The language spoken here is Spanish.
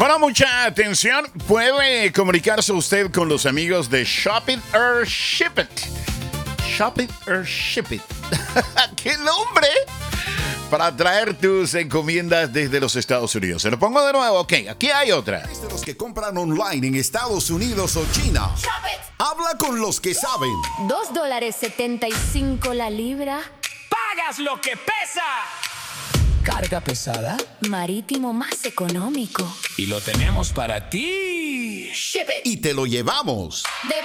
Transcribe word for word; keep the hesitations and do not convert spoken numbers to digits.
Bueno, mucha atención. Puede comunicarse usted con los amigos de Shop It or Ship It. Shop It or Ship It. ¡Qué nombre! Para traer tus encomiendas desde los Estados Unidos. Se lo pongo de nuevo. Ok, aquí hay otra. De los que compran online en Estados Unidos o China. Habla con los que saben. Dos dólares setenta y cinco la libra. ¡Pagas lo que pesa! ¿Carga pesada? Marítimo más económico. Y lo tenemos para ti. Y te lo llevamos. De